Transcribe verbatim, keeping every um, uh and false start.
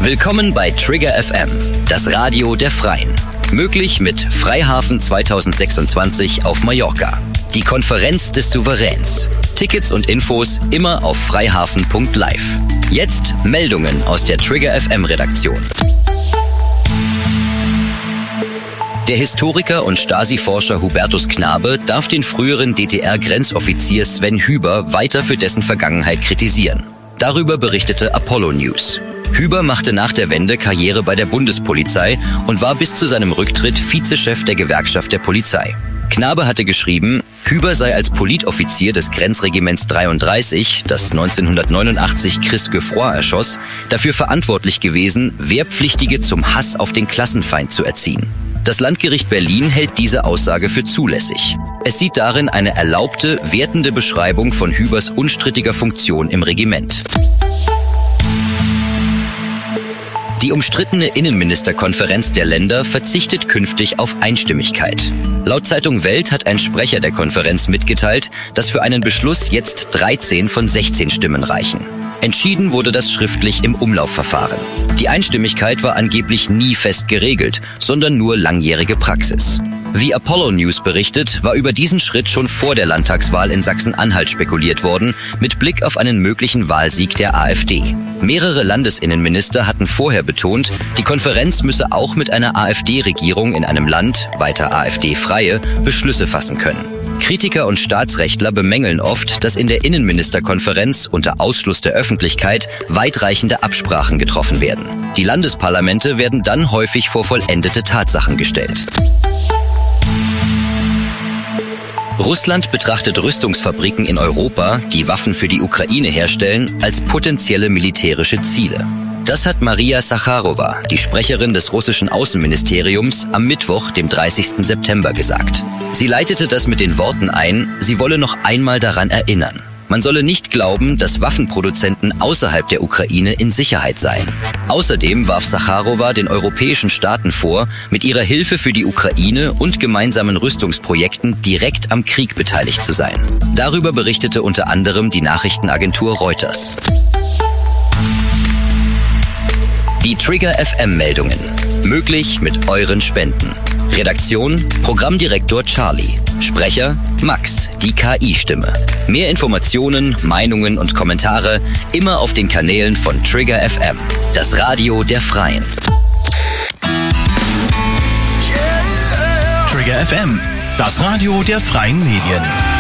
Willkommen bei Trigger F M, das Radio der Freien. Möglich mit Freihafen zweitausendsechsundzwanzig auf Mallorca. Die Konferenz des Souveräns. Tickets und Infos immer auf freihafen punkt live. Jetzt Meldungen aus der Trigger F M Redaktion. Der Historiker und Stasi-Forscher Hubertus Knabe darf den früheren D D R-Grenzoffizier Sven Hüber weiter für dessen Vergangenheit kritisieren. Darüber berichtete Apollo News. Hüber machte nach der Wende Karriere bei der Bundespolizei und war bis zu seinem Rücktritt Vizechef der Gewerkschaft der Polizei. Knabe hatte geschrieben, Hüber sei als Politoffizier des Grenzregiments dreiunddreißig, das neunzehnhundertneunundachtzig Chris Geoffroy erschoss, dafür verantwortlich gewesen, Wehrpflichtige zum Hass auf den Klassenfeind zu erziehen. Das Landgericht Berlin hält diese Aussage für zulässig. Es sieht darin eine erlaubte, wertende Beschreibung von Hübers unstrittiger Funktion im Regiment. Die umstrittene Innenministerkonferenz der Länder verzichtet künftig auf Einstimmigkeit. Laut Zeitung Welt hat ein Sprecher der Konferenz mitgeteilt, dass für einen Beschluss jetzt dreizehn von sechzehn Stimmen reichen. Entschieden wurde das schriftlich im Umlaufverfahren. Die Einstimmigkeit war angeblich nie fest geregelt, sondern nur langjährige Praxis. Wie Apollo News berichtet, war über diesen Schritt schon vor der Landtagswahl in Sachsen-Anhalt spekuliert worden, mit Blick auf einen möglichen Wahlsieg der AfD. Mehrere Landesinnenminister hatten vorher betont, die Konferenz müsse auch mit einer AfD-Regierung in einem Land, weiter AfD-freie, Beschlüsse fassen können. Kritiker und Staatsrechtler bemängeln oft, dass in der Innenministerkonferenz unter Ausschluss der Öffentlichkeit weitreichende Absprachen getroffen werden. Die Landesparlamente werden dann häufig vor vollendete Tatsachen gestellt. Russland betrachtet Rüstungsfabriken in Europa, die Waffen für die Ukraine herstellen, als potenzielle militärische Ziele. Das hat Maria Sacharowa, die Sprecherin des russischen Außenministeriums, am Mittwoch, dem dreißigsten September gesagt. Sie leitete das mit den Worten ein, sie wolle noch einmal daran erinnern. Man solle nicht glauben, dass Waffenproduzenten außerhalb der Ukraine in Sicherheit seien. Außerdem warf Sacharowa den europäischen Staaten vor, mit ihrer Hilfe für die Ukraine und gemeinsamen Rüstungsprojekten direkt am Krieg beteiligt zu sein. Darüber berichtete unter anderem die Nachrichtenagentur Reuters. Die Trigger F M-Meldungen. Möglich mit euren Spenden. Redaktion: Programmdirektor Charlie. Sprecher: Max, die K I-Stimme. Mehr Informationen, Meinungen und Kommentare immer auf den Kanälen von Trigger F M, das Radio der Freien. Trigger F M, das Radio der Freien Medien.